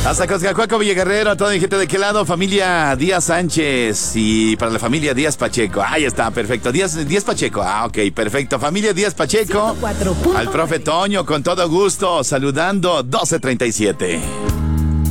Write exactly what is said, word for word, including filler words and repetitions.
Hasta Coscacuaco, Villaguerrero, a toda mi gente de qué lado, familia Díaz Sánchez y para la familia Díaz Pacheco. Ahí está, perfecto. Díaz, Díaz Pacheco, ah, ok, perfecto. Familia Díaz Pacheco, al profe Toño, con todo gusto, saludando, doce treinta y siete.